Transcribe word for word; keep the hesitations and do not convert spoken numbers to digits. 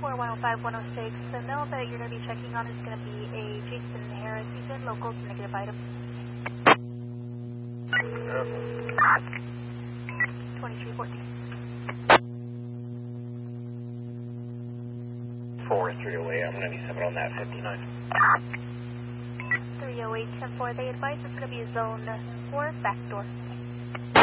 four one oh five one oh six. The mill that you're going to be checking on is going to be a Jason Harris. He's in local to negative item. twenty-three fourteen. four three oh eight, I'm going to be seven on that fifty-nine. three oh eight ten four, they advise it's going to be zone four, back door.